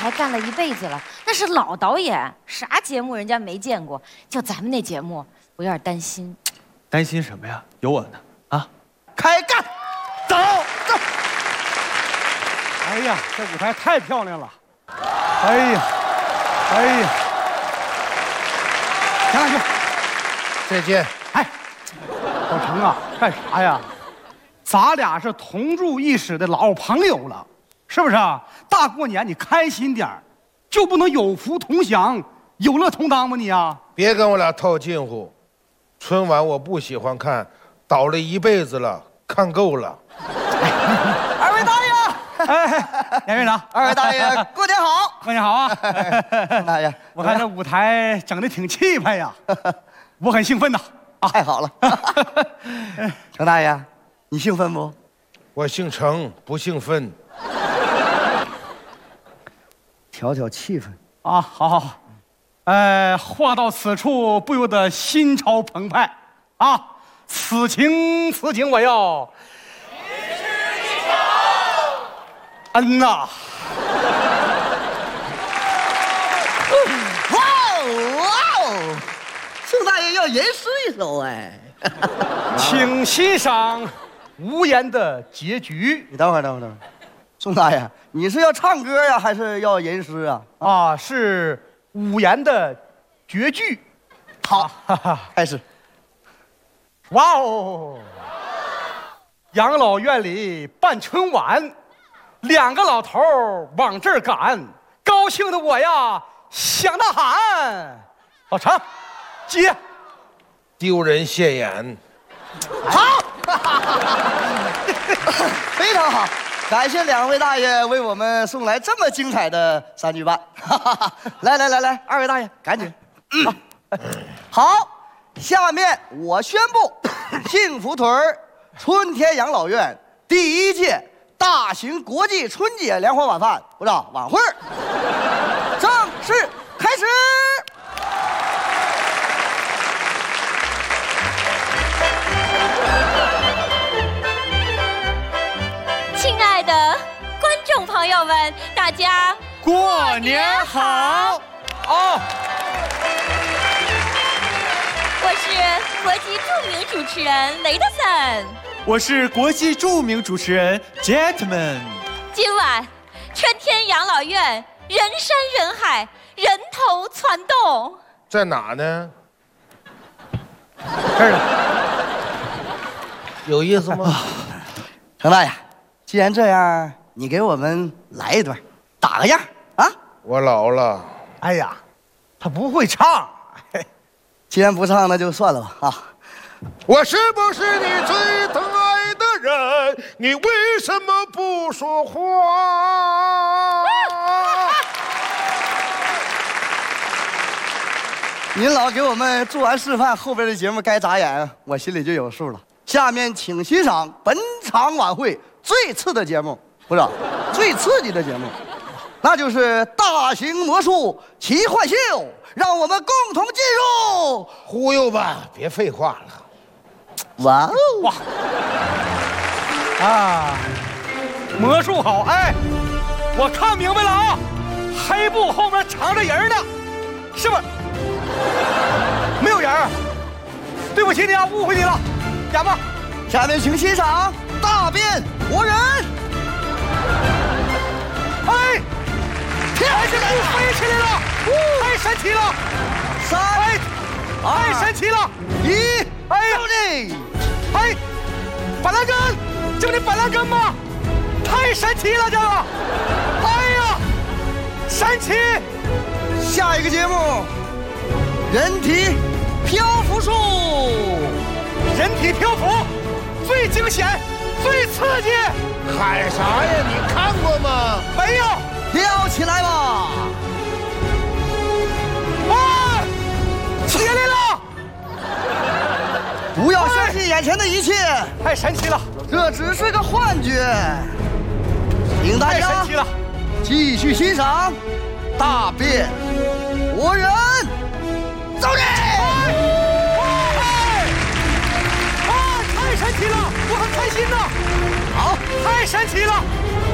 台干了一辈子了，那是老导演，啥节目人家没见过。就咱们那节目，我有点担心。 担心什么呀？有我呢！啊， 开干， 走走！ 哎呀，这舞台太漂亮了！哎呀，哎呀，行了， 再见。 哎，老程啊，干啥呀？咱俩是同住一室的老朋友了，是不是啊？大过年你开心点儿，就不能有福同享、有乐同当吗？你啊， 别跟我俩套近乎。春晚我不喜欢看，倒了一辈子了，看够了。 二位大爷， 哎，杨院长， 二位大爷，过年好！ 过年好啊！ 大爷， 我看这舞台整得挺气派呀，我很兴奋呐！啊， 太好了！程大爷，你兴奋不？ 我姓程，不姓分。 调调气氛啊，好好好。话到此处，不由得心潮澎湃啊！此情我要恩呐！ 哇哦！宋大爷要吟诗一首哎， 请欣赏无言的结局。 你等会儿，宋大爷，你是要唱歌呀，还是要吟诗啊？ 啊，是五言的绝句。 好，开始。 哇哦！养老院里办春晚，两个老头往这儿赶，高兴的我呀想呐喊。老程，接。 丢人现眼。 好，非常好，感谢两位大爷为我们送来这么精彩的三句半。来，二位大爷赶紧。好，下面我宣布，幸福屯春天养老院第1届大型国际春节联欢晚饭晚会正式开始。 亲爱的观众朋友们，大家过年好！ 哦，我是国际著名主持人雷德森， 我是国际著名主持人 Jetman。 今晚春天养老院人山人海，人头攒动， 在哪呢？ 这儿呢。 有意思吗？ 程大爷，既然这样，你给我们来一段，打个样啊！ 我老了。 哎呀，他不会唱。 既然不唱，那就算了吧啊！ 我是不是你最疼爱的人？你为什么不说话？ 您老给我们做完示范，后边的节目该咋演，我心里就有数了。下面请欣赏本场晚会最次的节目，不是最刺激的节目，那就是大型魔术奇幻秀，让我们共同进入。 忽悠吧，别废话了。 哇哦！ 哇！啊，魔术好！哎，我看明白了啊，黑布后面藏着人呢，是不是？没有人，对不起你啊，误会你了，演吧。 下面请欣赏大变活人。 哎，跳起来了，飞起来了，太神奇了！太神奇了！1，哎呀，哎，板蓝根，这不是板蓝根吗？太神奇了，这个！哎呀，神奇！ 下一个节目，人体漂浮术。 人体漂浮，最惊险，最刺激。 喊啥呀？你看过吗？ 没有。 跳起来吧！ 哇，起来了！ 不要相信眼前的一切， 太神奇了， 这只是个幻觉。请大太神家奇了， 继续欣赏大变活人。走你！ 太神奇了，我很开心呐！ 好， 太神奇了！